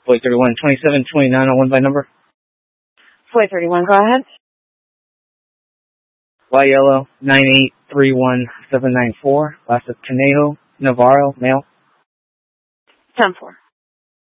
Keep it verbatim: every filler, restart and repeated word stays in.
Boy thirty-one, twenty-seven, twenty-nine on one by number. Boy thirty-one, go ahead. Y yellow, nine eight three one seven nine four. Last is Conejo Navarro, male. ten four.